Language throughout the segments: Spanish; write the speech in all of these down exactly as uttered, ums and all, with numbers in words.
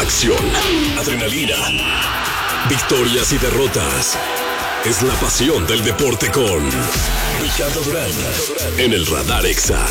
acción, adrenalina, victorias y derrotas. Es la pasión del deporte con Ricardo Durán en el Radar Exa.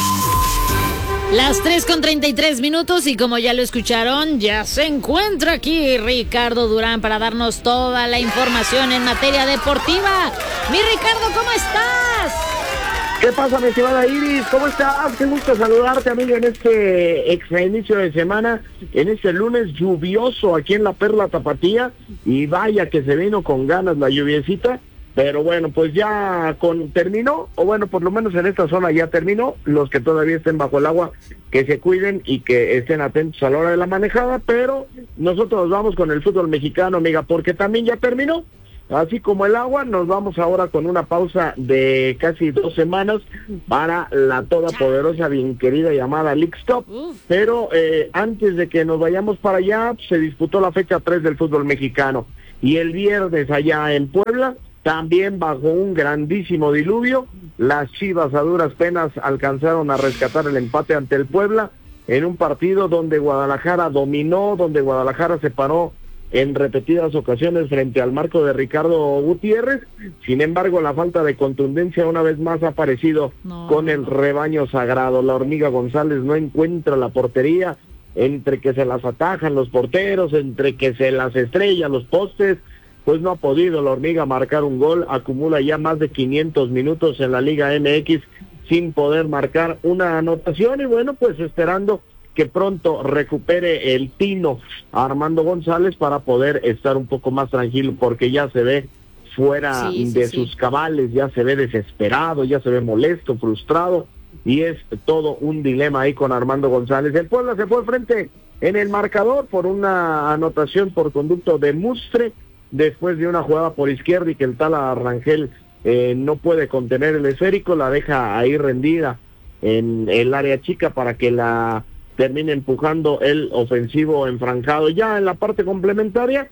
Las tres con treinta y tres minutos y como ya lo escucharon, ya se encuentra aquí Ricardo Durán para darnos toda la información en materia deportiva. Mi Ricardo, ¿cómo estás? ¿Qué pasa, mi estimada Iris? ¿Cómo estás? Qué gusto saludarte, amigo, en este extra inicio de semana, en este lunes lluvioso aquí en la Perla Tapatía, y vaya que se vino con ganas la lluviecita, pero bueno, pues ya con terminó, o bueno, por lo menos en esta zona ya terminó. Los que todavía estén bajo el agua, que se cuiden y que estén atentos a la hora de la manejada, pero nosotros vamos con el fútbol mexicano, amiga, porque también ya terminó. Así como el agua, nos vamos ahora con una pausa de casi dos semanas para la todopoderosa, bien querida llamada League Stop. Pero eh, antes de que nos vayamos para allá, se disputó la fecha tres del fútbol mexicano. Y el viernes allá en Puebla, también bajo un grandísimo diluvio, las Chivas a duras penas alcanzaron a rescatar el empate ante el Puebla en un partido donde Guadalajara dominó, donde Guadalajara se paró en repetidas ocasiones frente al marco de Ricardo Gutiérrez. Sin embargo, la falta de contundencia una vez más ha aparecido no, con el rebaño sagrado. La Hormiga González no encuentra la portería, entre que se las atajan los porteros, entre que se las estrellan los postes, pues no ha podido la Hormiga marcar un gol. Acumula ya más de quinientos minutos en la Liga M X sin poder marcar una anotación, y bueno, pues esperando que pronto recupere el tino a Armando González para poder estar un poco más tranquilo, porque ya se ve fuera sí, de sí, sus sí. cabales, ya se ve desesperado, ya se ve molesto, frustrado, y es todo un dilema ahí con Armando González. El Puebla se fue frente en el marcador por una anotación por conducto de Mustre, después de una jugada por izquierda y que el tal Arrangel eh, no puede contener el esférico, la deja ahí rendida en el área chica para que la termina empujando el ofensivo enfranjado. Ya en la parte complementaria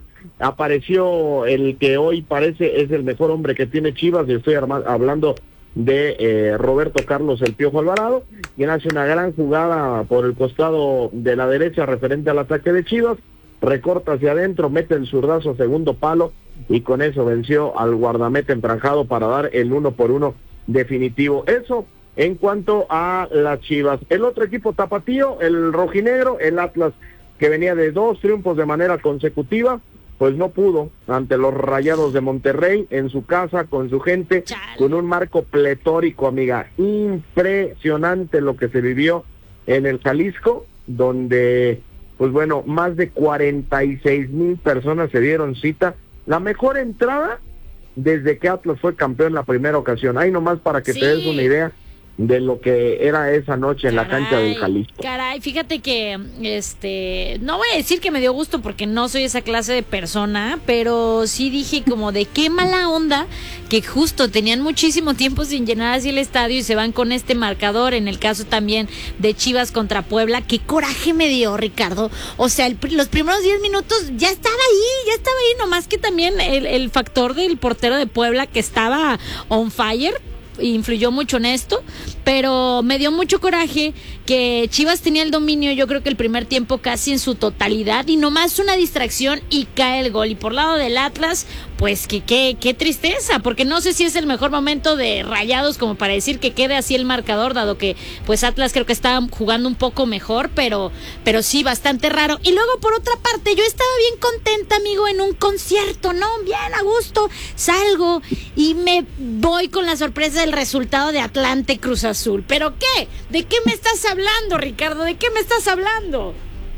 apareció el que hoy parece es el mejor hombre que tiene Chivas, y estoy hablando de eh, Roberto Carlos El Piojo Alvarado, quien hace una gran jugada por el costado de la derecha referente al ataque de Chivas, recorta hacia adentro, mete el zurdazo a segundo palo, y con eso venció al guardameta enfranjado para dar el uno por uno definitivo. Eso en cuanto a las Chivas. El otro equipo tapatío, el rojinegro, el Atlas, que venía de dos triunfos de manera consecutiva, pues no pudo ante los Rayados de Monterrey, en su casa, con su gente, Chale. con un marco pletórico, amiga. Impresionante lo que se vivió en el Jalisco, donde, pues bueno, más de cuarenta y seis mil personas se dieron cita. La mejor entrada desde que Atlas fue campeón la primera ocasión. Ahí nomás para que sí. te des una idea de lo que era esa noche en caray, la cancha del Jalisco. Caray, fíjate que, este, no voy a decir que me dio gusto porque no soy esa clase de persona, pero sí dije como de qué mala onda que justo tenían muchísimo tiempo sin llenar así el estadio y se van con este marcador. En el caso también de Chivas contra Puebla, qué coraje me dio, Ricardo. O sea, el, los primeros diez minutos ya estaba ahí, ya estaba ahí, nomás que también el, el factor del portero de Puebla que estaba on fire influyó mucho en esto, pero me dio mucho coraje que Chivas tenía el dominio, yo creo que el primer tiempo casi en su totalidad, y nomás una distracción y cae el gol. Y por lado del Atlas, pues que qué qué tristeza, porque no sé si es el mejor momento de Rayados como para decir que quede así el marcador, dado que pues Atlas creo que estaba jugando un poco mejor, pero pero sí, bastante raro. Y luego por otra parte, yo estaba bien contenta, amigo, en un concierto, ¿no? Bien a gusto, salgo y me voy con la sorpresa del resultado de Atlante Cruz Azul. ¿Pero qué? ¿De qué me estás hablando, Ricardo? ¿De qué me estás hablando?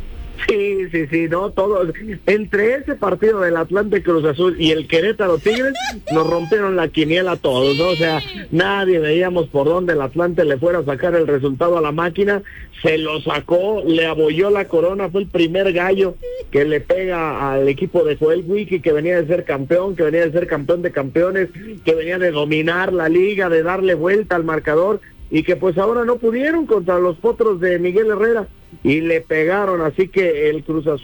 Sí, sí, sí, no, todos, entre ese partido del Atlante Cruz Azul y el Querétaro Tigres, nos rompieron la quiniela todos, ¿no? O sea, nadie veíamos por dónde el Atlante le fuera a sacar el resultado a la máquina, se lo sacó, le abolló la corona, fue el primer gallo que le pega al equipo de Joel Wiki, que venía de ser campeón, que venía de ser campeón de campeones, que venía de dominar la liga, de darle vuelta al marcador, y que pues ahora no pudieron contra los Potros de Miguel Herrera, y le pegaron. Así que el Cruz Azul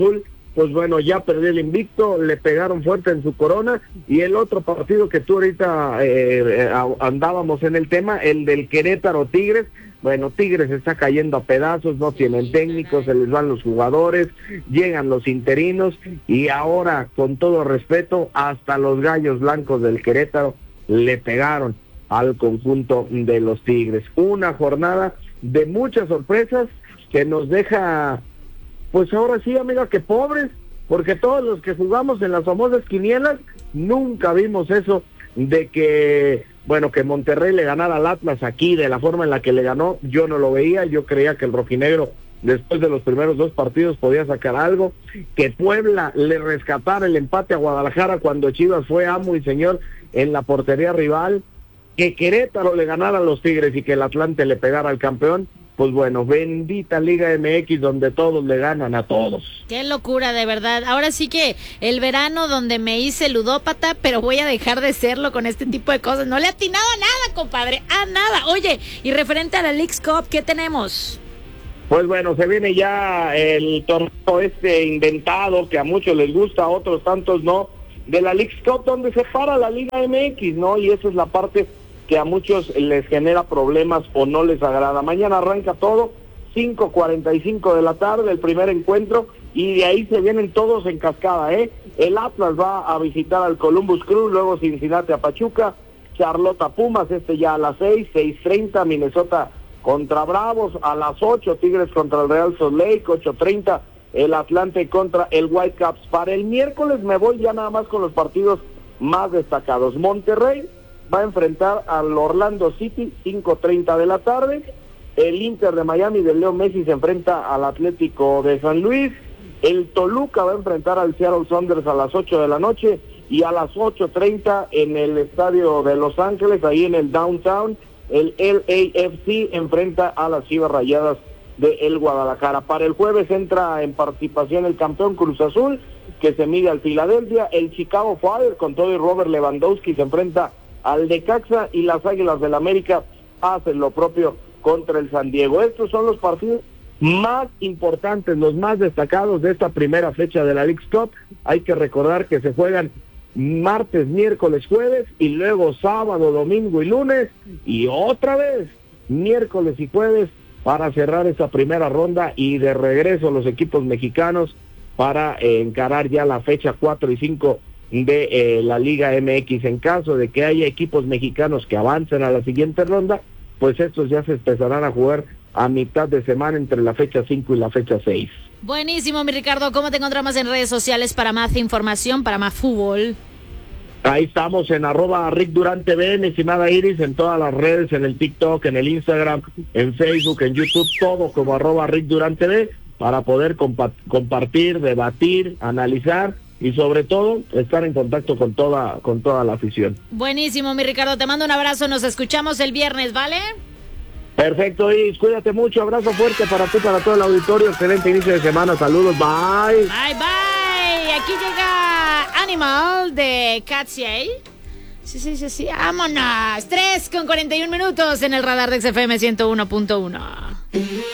pues bueno, ya perdió el invicto, le pegaron fuerte en su corona, y el otro partido que tú ahorita eh, andábamos en el tema, el del Querétaro Tigres. Bueno, Tigres está cayendo a pedazos, no tienen técnicos, se les van los jugadores, llegan los interinos, y ahora, con todo respeto, hasta los gallos blancos del Querétaro le pegaron al conjunto de los Tigres. Una jornada de muchas sorpresas que nos deja, pues ahora sí, amiga, que pobres, porque todos los que jugamos en las famosas quinielas nunca vimos eso de que, bueno, que Monterrey le ganara al Atlas aquí de la forma en la que le ganó. Yo no lo veía, yo creía que el rojinegro después de los primeros dos partidos podía sacar algo, que Puebla le rescatara el empate a Guadalajara cuando Chivas fue amo y señor en la portería rival, que Querétaro le ganara a los Tigres y que el Atlante le pegara al campeón. Pues bueno, bendita Liga M X donde todos le ganan a todos. Qué locura, de verdad. Ahora sí que el verano donde me hice ludópata, pero voy a dejar de serlo con este tipo de cosas. No le he atinado a nada, compadre, a nada. Oye, y referente a la Leagues Cup, ¿qué tenemos? Pues bueno, se viene ya el torneo este inventado que a muchos les gusta, a otros tantos no, de la Leagues Cup, donde se para la Liga M X, ¿no? Y esa es la parte que a muchos les genera problemas o no les agrada. Mañana arranca todo, cinco cuarenta y cinco de la tarde, el primer encuentro, y de ahí se vienen todos en cascada, ¿eh? El Atlas va a visitar al Columbus Crew, luego Cincinnati a Pachuca, Charlotte a Pumas, este ya a las seis, seis treinta, Minnesota contra Bravos, a las ocho, Tigres contra el Real Salt Lake, ocho treinta, el Atlante contra el Whitecaps. Para el miércoles me voy ya nada más con los partidos más destacados. Monterrey va a enfrentar al Orlando City, cinco treinta de la tarde. El Inter de Miami de Leo Messi se enfrenta al Atlético de San Luis. El Toluca va a enfrentar al Seattle Sounders a las ocho de la noche. Y a las ocho treinta en el estadio de Los Ángeles, ahí en el Downtown, el L A F C enfrenta a las Chivas Rayadas de el Guadalajara. Para el jueves entra en participación el campeón Cruz Azul, que se mide al Filadelfia. El Chicago Fire, con todo y Robert Lewandowski, se enfrenta al Necaxa, y las Águilas del América hacen lo propio contra el San Diego. Estos son los partidos más importantes, los más destacados de esta primera fecha de la Leagues Cup. Hay que recordar que se juegan martes, miércoles, jueves, y luego sábado, domingo y lunes, y otra vez miércoles y jueves para cerrar esa primera ronda, y de regreso los equipos mexicanos para eh, encarar ya la fecha cuatro y cinco de eh, la Liga M X. En caso de que haya equipos mexicanos que avancen a la siguiente ronda, pues estos ya se empezarán a jugar a mitad de semana entre la fecha cinco y la fecha seis. Buenísimo, mi Ricardo. ¿Cómo te encontramos en redes sociales para más información, para más fútbol? Ahí estamos en arroba Rick Durán T V, mi estimada Iris, en todas las redes, en el TikTok, en el Instagram, en Facebook, en YouTube, todo como arroba Rick Durán T V, para poder compa- compartir, debatir, analizar y sobre todo estar en contacto con toda con toda la afición. Buenísimo, mi Ricardo, te mando un abrazo, nos escuchamos el viernes, ¿vale? Perfecto, Iris, cuídate mucho, abrazo fuerte para ti, para todo el auditorio, excelente inicio de semana, saludos, bye. Bye, bye, aquí llega Animal de Catsiey. Sí, sí, sí, sí, vámonos, tres con cuarenta y un minutos en el radar de X F M ciento uno punto uno.